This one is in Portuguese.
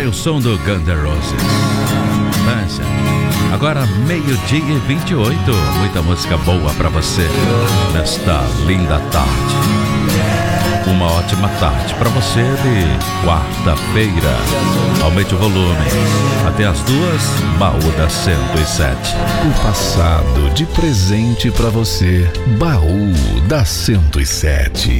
o som do Guns N' Roses. Dança. Agora 12h28. Muita música boa pra você nesta linda tarde. Uma ótima tarde pra você de quarta-feira. Aumente o volume. Até as 2, Baú da 107. O passado de presente pra você. Baú da 107.